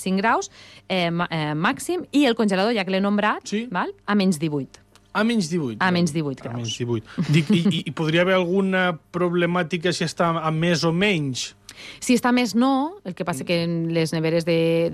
5 graus màxim, i el congelador, ja que l'he nombrat, val? A menys 18. A menys 18? A menys 18 graus. A menys 18. Dic, i podria haver alguna problemàtica si està a més o menys? Si està més, no. El que passa que les neveres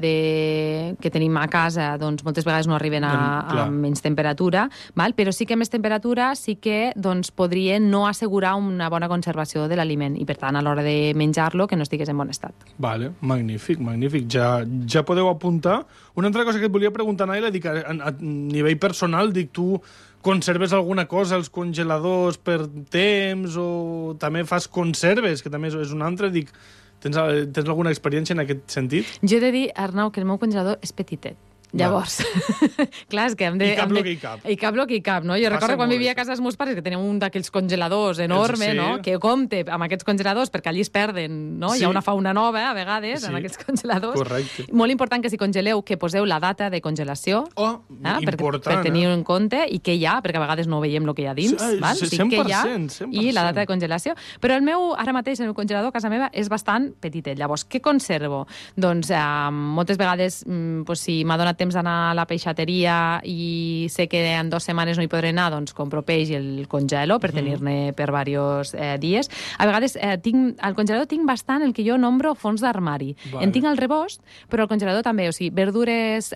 que tenim a casa doncs, moltes vegades no arriben a menys temperatura, val? Però sí que més temperatura sí que doncs, podria no assegurar una bona conservació de l'aliment i, per tant, a l'hora de menjar-lo, que no estigués en bon estat. Vale, magnífic, magnífic. Ja podeu apuntar. Una altra cosa que et volia preguntar, Naila, dic, a nivell personal, dic, tu conserves alguna cosa als congeladors per temps o també fas conserves, que també és un altre, dic, tens alguna experiència en aquest sentit? Jo he de dir, Arnau, que el meu congelador és petitet. Llavors, clar, és que hem de... I cap el que hi cap. I cap el que hi cap, no? Jo recordo quan vivia a casa dels meus pares que teníem un d'aquells congeladors enorme, no? Que compte amb aquests congeladors perquè allí es perden, no? Hi ha una fauna nova, a vegades, en aquests congeladors. Correcte. Molt important que si congeleu, que poseu la data de congelació. Important. Per tenir en compte i què hi ha, perquè a vegades no veiem el que hi ha dins. 100%. I la data de congelació. Però el meu, ara mateix, el meu congelador a casa meva és bastant petitet. Llavors, què conservo? Doncs moltes vegades, si m'ha donat temps d'anar a la peixateria i sé que en 2 setmanes no hi podré anar, doncs compro peix i el congelo per tenir-ne per diversos dies. A vegades al congelador tinc bastant el que jo nombro fons d'armari. En tinc al rebost, però al congelador també, o sigui, verdures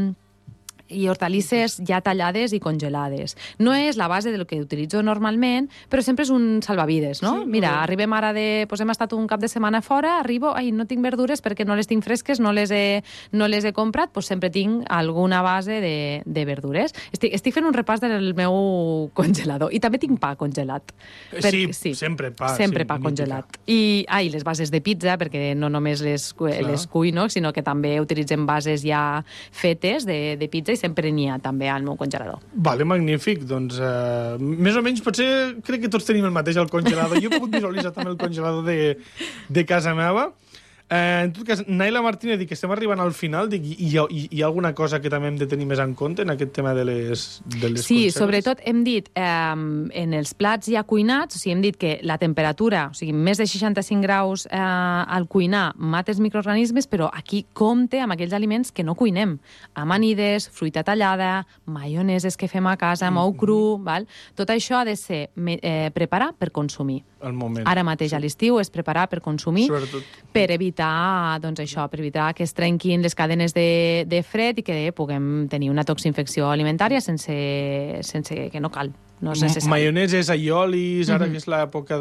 i hortalisses ja tallades i congelades. No és la base del que utilitzo normalment, però sempre és un salvavides, no? Mira, arribem ara hem estat un cap de setmana fora, arribo, no tinc verdures perquè no les tinc fresques, no les he comprat, doncs sempre tinc alguna base de verdures. Estic fent un repàs del meu congelador. I també tinc pa congelat. Sí, sempre pa. Sempre pa congelat. I les bases de pizza, perquè no només les cuy, no? Sinó que també utilitzem bases ja fetes de pizza i sempre n'hi ha també al meu congelador. Vale, magnífic. Doncs, més o menys, potser crec que tots tenim el mateix al congelador. Jo he pogut visualitzar també el congelador de casa meva. En tot cas, Naila Martínez, dic que estem arribant al final, dic, hi ha alguna cosa que també hem de tenir més en compte en aquest tema de les conserves? Sí, sobretot hem dit, en els plats ja cuinats, o sigui, hem dit que la temperatura, o sigui, més de 65 graus al cuinar mata els microorganismes, però aquí compte amb aquells aliments que no cuinem. Amanides, fruita tallada, maioneses que fem a casa, ou cru, val? Tot això ha de ser preparar per consumir. Al moment. Ara mateix a l'estiu és preparar per consumir, per evitar que es trenquin les cadenes de fred i que puguem tenir una toxinfecció alimentària sense que no cal. No és necessari. Maioneses, aiolis, ara que és l'època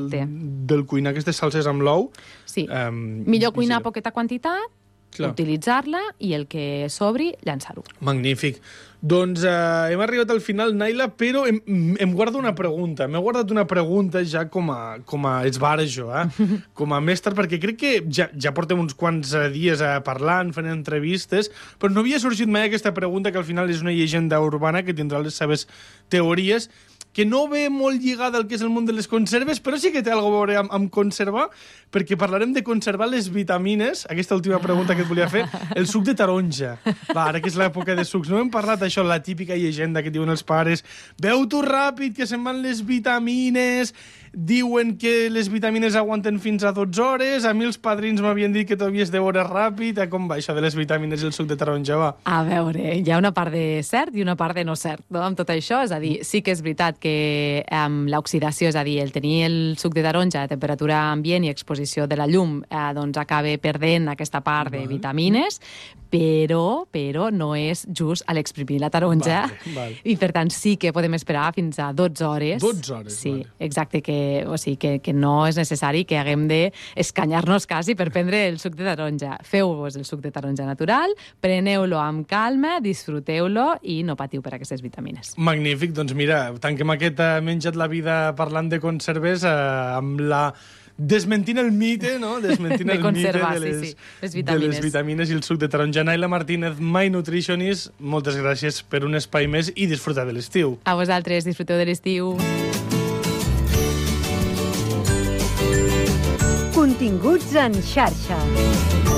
del cuinar aquestes salses amb l'ou. Sí, millor cuinar poqueta quantitat, utilitzar-la i el que sobri, llançar-ho. Magnífic. Doncs hem arribat al final, Naila, però em guardo una pregunta. M'he guardat una pregunta ja com a esbarjo, com a mestre, perquè crec que ja portem uns quants dies parlant, fent entrevistes, però no havia sorgit mai aquesta pregunta, que al final és una llegenda urbana que tindrà les seves teories, que no ve molt lligada al que és el món de les conserves, però sí que té alguna cosa a veure amb conservar, perquè parlarem de conservar les vitamines, aquesta última pregunta que et volia fer, el suc de taronja. Ara que és l'època de sucs, no hem parlat d'això, la típica llegenda que diuen els pares, beu-t'ho ràpid, que se'n van les vitamines, diuen que les vitamines aguanten fins a 12 hores, a mi els padrins m'havien dit que t'ho havies de veure ràpid, com va això de les vitamines i el suc de taronja, va? A veure, hi ha una part de cert i una part de no cert, no? Amb tot això, és a dir, sí que és veritat que l'oxidació, és a dir, el tenir el suc de taronja a temperatura ambient i exposició de la llum, doncs acaba perdent aquesta part de vitamines, però no és just a l'exprimir la taronja. I per tant sí que podem esperar fins a 12 hores. 12 hores, sí, exacte, o sigui, que no és necessari que haguem d'escanyar-nos quasi per prendre el suc de taronja. Feu-vos el suc de taronja natural, preneu-lo amb calma, disfruteu-lo i no patiu per aquestes vitamines. Magnífic, doncs mira, tanquem aquest Menja't la vida parlant de conserves amb la... desmentint el mite, no? Desmentint el mite de les vitamines i el suc de taronja. Naila Martínez, My Nutritionist, moltes gràcies per un espai més i disfrutar de l'estiu. A vosaltres, disfruteu de l'estiu. Continguts en xarxa.